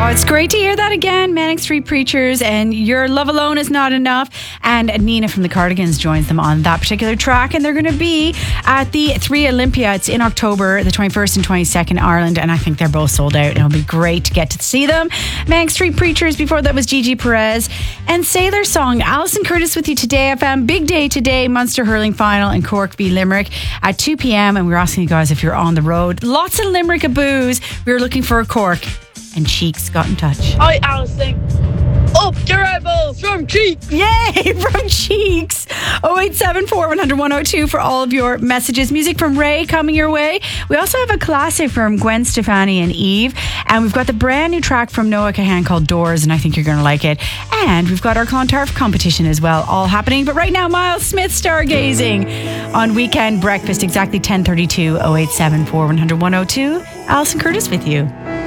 it's great to hear that again. Manic Street Preachers and Your Love Alone Is Not Enough. And Nina from the Cardigans joins them on that particular track. And they're going to be at the 3 Olympia. It's in October, the 21st and 22nd in Ireland. And I think they're both sold out. And it'll be great to get to see them. Manic Street Preachers. Before that was Gigi Perez. And Sailor Song. Alison Curtis with you today, FM. Big day today. Munster Hurling Final in Cork v Limerick at 2 p.m. And we're asking you guys if you're on the road. Lots of Limerick aboos. We were looking for a Cork. And Cheeks got in touch. Hi, Alison. Up the rebels from Cheeks. Yay, from Cheeks. 0874 100 102 for all of your messages. Music from Ray coming your way. We also have a classic from Gwen Stefani and Eve. And we've got the brand new track from Noah Kahan called Doors, and I think you're going to like it. And we've got our Clontarf competition as well, all happening. But right now, Miles Smith stargazing on Weekend Breakfast, exactly 10:32, 0874 100 102. Alison Curtis with you.